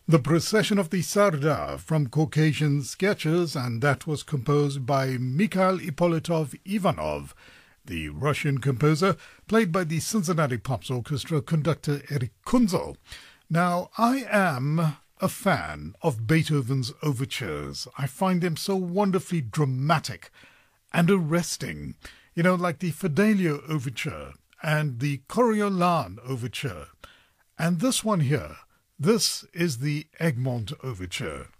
The Procession of the Sarda from Caucasian Sketches, and that was composed by Mikhail Ippolitov Ivanov, the Russian composer, played by the Cincinnati Pops Orchestra conductor Erich Kunzel. Now, I am a fan of Beethoven's overtures. I find them so wonderfully dramatic and arresting. You know, like the Fidelio Overture and the Coriolan Overture. And this one here, this is the Egmont Overture.